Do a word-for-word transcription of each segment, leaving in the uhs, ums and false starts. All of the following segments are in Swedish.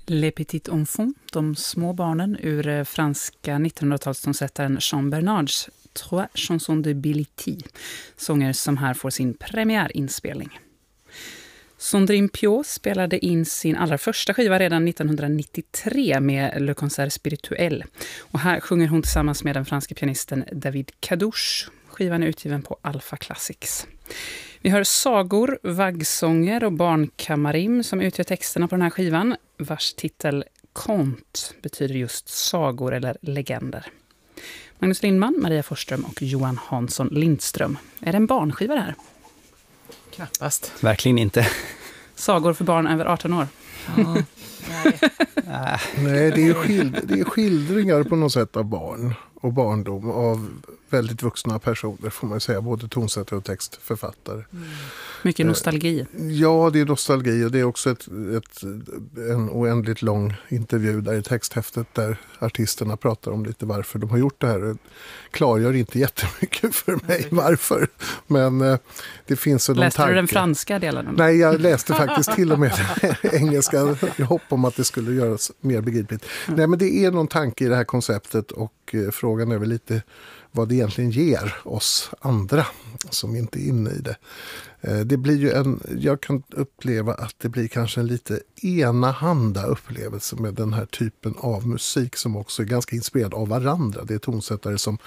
Les Petits Enfants, de små barnen, ur franska nittonhundratalstonsättaren Jean Bernards Trois chansons de Billy T, sånger som här får sin premiärinspelning. Sandrine Piau spelade in sin allra första skiva redan nittonhundranittiotre med Le Concert Spirituel. Och här sjunger hon tillsammans med den franska pianisten David Kadouche. Skivan är utgiven på Alpha Classics. Vi hör sagor, vaggsånger och barnkamarim som utgör texterna på den här skivan, vars titel Conte betyder just sagor eller legender. Magnus Lindman, Maria Forsström och Johan Hansson Lindström. Är det en barnskiva det här? Knappast. Verkligen inte. Sagor för barn över arton år. Ja, nej. Nej, det är, skild, det är skildringar på något sätt av barn och barndom av väldigt vuxna personer, får man säga, både tonsättare och textförfattare. Mm. Mycket nostalgi. Ja, det är nostalgi, och det är också ett, ett, en oändligt lång intervju där i texthäftet där artisterna pratar om lite varför de har gjort det här. Det klargör inte jättemycket för mig varför, men eh, det finns en Läste tanke. du den franska delen? Nej, jag läste faktiskt till och med engelska i hopp om att det skulle göras mer begripligt. Mm. Nej, men det är någon tanke i det här konceptet, och eh, frågan är väl lite vad det egentligen ger oss andra som inte är inne i det. Det blir ju en, jag kan uppleva att det blir kanske en lite enahanda upplevelse med den här typen av musik som också är ganska inspirerad av varandra. Det är tonsättare som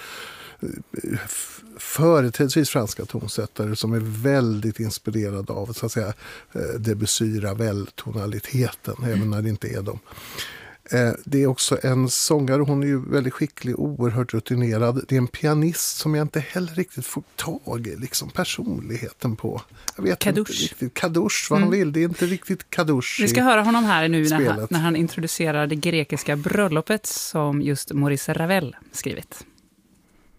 företrädesvis franska tonsättare som är väldigt inspirerade av, så att säga, Debussy, Ravel-tonaliteten, mm. även när det inte är dem. Det är också en sångare, hon är ju väldigt skicklig, oerhört rutinerad. Det är en pianist som jag inte heller riktigt får tag i liksom personligheten på. Jag vet Kadouche. inte riktigt. Kadouche, vad mm. han vill. Det är inte riktigt Kadouche. Vi ska höra honom här nu när han, spelet. när han introducerar det grekiska bröllopet som just Maurice Ravel skrivit.